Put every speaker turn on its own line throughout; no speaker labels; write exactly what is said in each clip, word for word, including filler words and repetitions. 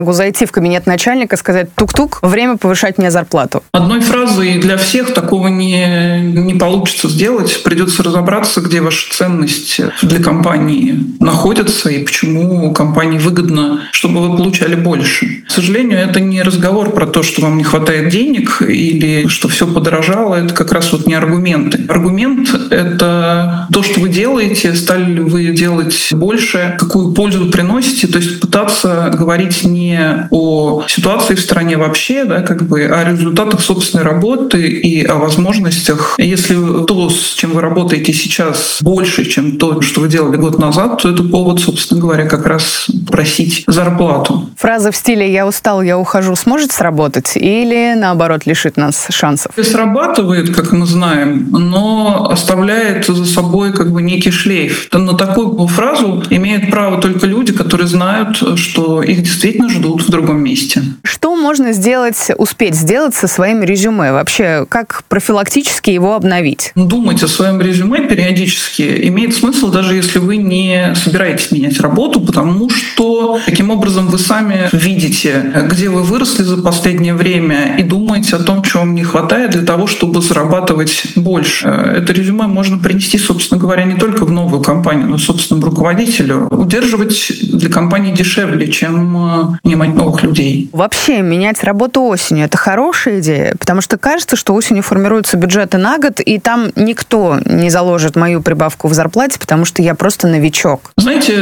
Могу зайти в кабинет начальника, сказать тук-тук, время повышать мне зарплату.
Одной фразой для всех такого не, не получится сделать. Придется разобраться, где ваша ценность для компании находится и почему компании выгодно, чтобы вы получали больше. К сожалению, это не разговор про то, что вам не хватает денег или что все подорожало. Это как раз вот не аргументы. Аргумент — это то, что вы делаете, стали ли вы делать больше, какую пользу приносите, то есть пытаться говорить не о ситуации в стране вообще, да, как бы, а о результатах собственной работы и о возможностях. Если то, с чем вы работаете сейчас, больше, чем то, что вы делали год назад, то это повод, собственно говоря, как раз просить зарплату.
Фраза в стиле «я устал, я ухожу» сможет сработать или, наоборот, лишит нас шансов?
Срабатывает, как мы знаем, но оставляет за собой как бы некий шлейф. На такую фразу имеют право только люди, которые знают, что их действительно ждут в другом месте.
Что можно сделать, успеть сделать со своим резюме? Вообще, как профилактически его обновить?
Думать о своем резюме периодически имеет смысл, даже если вы не собираетесь менять работу, потому что таким образом вы сами видите, где вы выросли за последнее время, и думаете о том, чего вам не хватает для того, чтобы зарабатывать больше. Это резюме можно принести, собственно говоря, не только в новую компанию, но и собственному руководителю. Удерживать для компании дешевле, чем нанимать новых людей.
Вообще, менять работу осенью — это хорошая идея, потому что кажется, что осенью формируются бюджеты на год, и там никто не заложит мою прибавку в зарплате, потому что я просто новичок.
Знаете,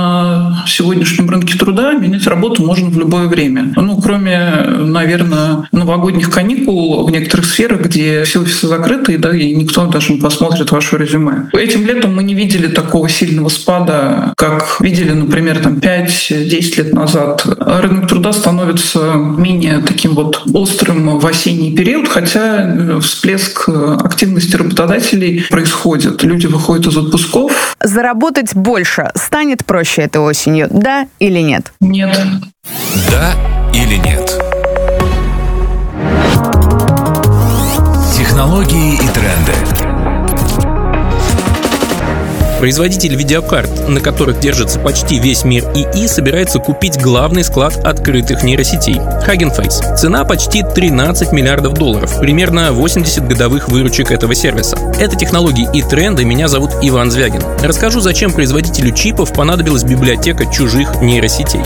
на сегодняшнем рынке труда менять работу можно в любое время. Ну, кроме, наверное, новогодних каникул в некоторых сферах, где все офисы закрыты, да, и никто даже не посмотрит ваше резюме. Этим летом мы не видели такого сильного спада, как видели, например, там пять-десять лет назад. Рынок труда становится менее таким вот острым в осенний период, хотя всплеск активности работодателей происходит. Люди выходят из отпусков.
Заработать больше станет проще этой осенью, да или нет?
Нет.
Да или нет? Технологии и тренды.
Производитель видеокарт, на которых держится почти весь мир ИИ, собирается купить главный склад открытых нейросетей – Hugging Face. Цена почти тринадцать миллиардов долларов, примерно восемьдесят годовых выручек этого сервиса. Это технологии и тренды, меня зовут Иван Звягин. Расскажу, зачем производителю чипов понадобилась библиотека чужих нейросетей.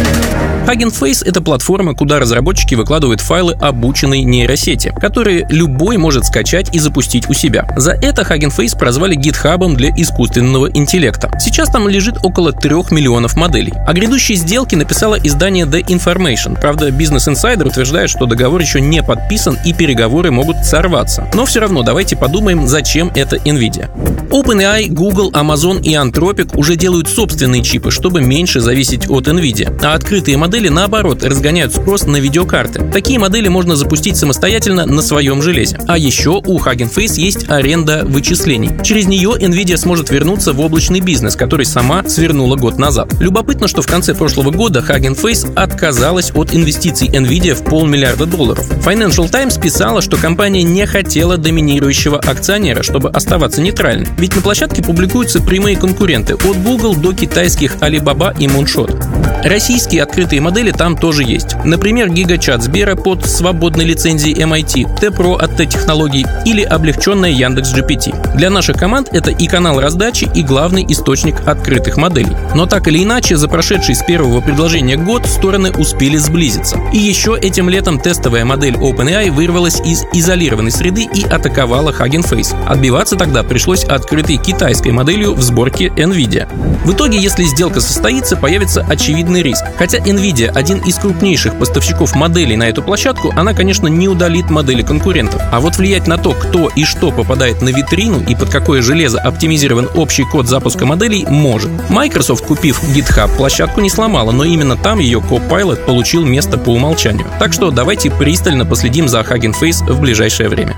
Hugging Face — это платформа, куда разработчики выкладывают файлы обученной нейросети, которые любой может скачать и запустить у себя. За это Hugging Face прозвали гитхабом для искусственного интеллекта. Сейчас там лежит около трех миллионов моделей. О грядущей сделке написало издание The Information. Правда, Business Insider утверждает, что договор еще не подписан и переговоры могут сорваться. Но все равно давайте подумаем, зачем это NVIDIA. OpenAI, Google, Amazon и Anthropic уже делают собственные чипы, чтобы меньше зависеть от NVIDIA. А открытые модели, наоборот, разгоняют спрос на видеокарты. Такие модели можно запустить самостоятельно на своем железе. А еще у Hugging Face есть аренда вычислений. Через нее NVIDIA сможет вернуться в облачный бизнес, который сама свернула год назад. Любопытно, что в конце прошлого года Hugging Face отказалась от инвестиций NVIDIA в полмиллиарда долларов. Financial Times писала, что компания не хотела доминирующего акционера, чтобы оставаться нейтральной. Ведь на площадке публикуются прямые конкуренты от Google до китайских Alibaba и Moonshot. Российские открытые модели там тоже есть. Например, GigaChat Сбера под свободной лицензией эм ай ти, T-Pro от T-технологий или облегченная Яндекс.джи пи ти. Для наших команд это и канал раздачи, и главный источник открытых моделей. Но так или иначе, за прошедший с первого предложения год стороны успели сблизиться. И еще этим летом тестовая модель OpenAI вырвалась из изолированной среды и атаковала Hugging Face. Отбиваться тогда пришлось открытой китайской моделью в сборке NVIDIA. В итоге, если сделка состоится, появится очевидный риск. Хотя NVIDIA один из крупнейших поставщиков моделей на эту площадку, она, конечно, не удалит модели конкурентов. А вот влиять на то, кто и что попадает на витрину и под какое железо оптимизирован общий код запуска моделей, может. Microsoft, купив GitHub, площадку не сломала, но именно там ее Copilot получил место по умолчанию. Так что давайте пристально последим за Hugging Face в ближайшее время.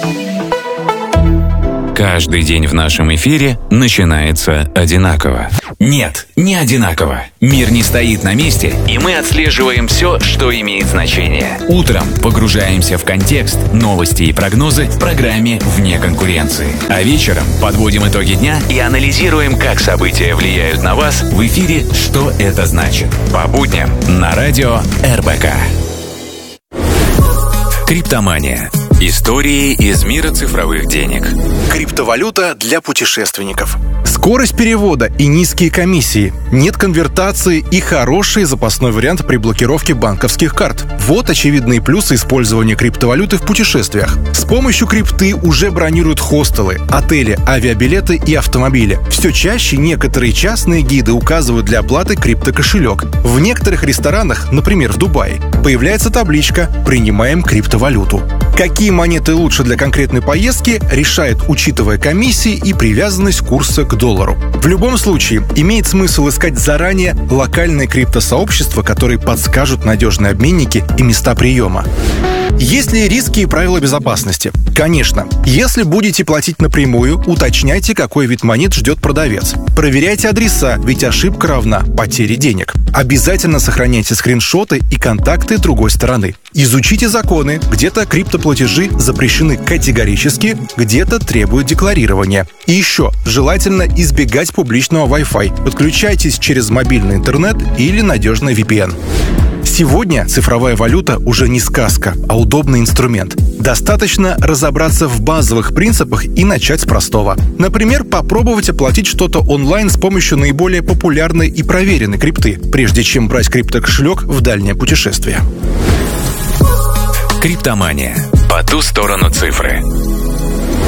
Каждый день в нашем эфире начинается одинаково. Нет, не одинаково. Мир не стоит на месте, и мы отслеживаем все, что имеет значение. Утром погружаемся в контекст, новости и прогнозы в программе «Вне конкуренции». А вечером подводим итоги дня и анализируем, как события влияют на вас в эфире «Что это значит?» По будням на радио эр бэ ка. Криптомания. Истории из мира цифровых денег.
Криптовалюта для путешественников. Скорость перевода и низкие комиссии. Нет конвертации и хороший запасной вариант при блокировке банковских карт. Вот очевидные плюсы использования криптовалюты в путешествиях. С помощью крипты уже бронируют хостелы, отели, авиабилеты и автомобили. Все чаще некоторые частные гиды указывают для оплаты криптокошелек. В некоторых ресторанах, например, в Дубае, появляется табличка «Принимаем криптовалюту». Какие монеты лучше для конкретной поездки, решает, учитывая комиссии и привязанность курса к доллару. В любом случае, имеет смысл искать заранее локальные криптосообщества, которые подскажут надежные обменники и места приема. Есть ли риски и правила безопасности? Конечно. Если будете платить напрямую, уточняйте, какой вид монет ждет продавец. Проверяйте адреса, ведь ошибка равна потере денег. Обязательно сохраняйте скриншоты и контакты другой стороны. Изучите законы. Где-то криптоплатежи запрещены категорически, где-то требуют декларирования. И еще, желательно избегать публичного Wi-Fi. Подключайтесь через мобильный интернет или надежный ви пи эн. Сегодня цифровая валюта уже не сказка, а удобный инструмент. Достаточно разобраться в базовых принципах и начать с простого. Например, попробовать оплатить что-то онлайн с помощью наиболее популярной и проверенной крипты, прежде чем брать криптокошелек в дальнее путешествие.
Криптомания. По ту сторону цифры.